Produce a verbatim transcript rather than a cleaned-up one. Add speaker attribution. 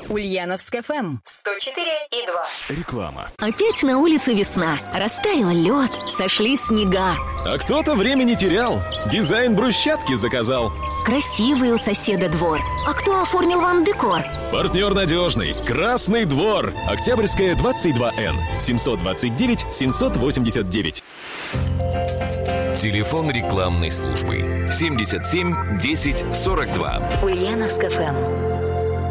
Speaker 1: Ульяновск эф эм сто четыре и два.
Speaker 2: Реклама.
Speaker 3: Опять на улице весна. Растаял лед, сошли снега.
Speaker 2: А кто-то время не терял. Дизайн брусчатки заказал.
Speaker 3: Красивый у соседа двор. А кто оформил вам декор?
Speaker 2: Партнер надежный. Красный двор. Октябрьская, двадцать два эн. семьсот двадцать девять семьсот восемьдесят девять.
Speaker 4: Телефон рекламной службы семьдесят семь десять сорок два.
Speaker 3: Ульяновск эф эм.